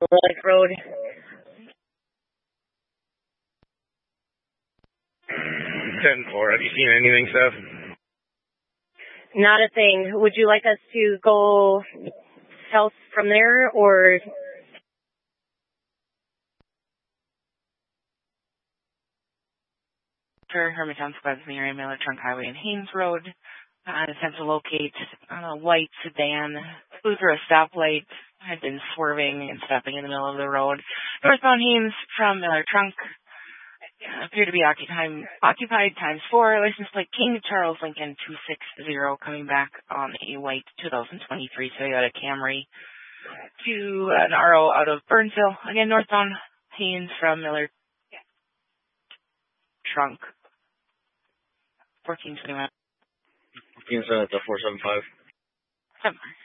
Lake Road. 10-4. Have you seen anything, Steph? Not a thing. Would you like us to go south from there, or? Hermiton Squad's near Miller Trunk Highway and Haynes Road. Attempt to locate a white sedan. Flew through a stoplight. Had been swerving and stopping in the middle of the road. Northbound Haynes from Miller Trunk. Appear to be occupied ×4. License plate King Charles Lincoln 260 coming back on a white 2023 Toyota Camry to an RO out of Burnsville. Again, northbound Haynes from Miller Trunk. 1421. At the 475.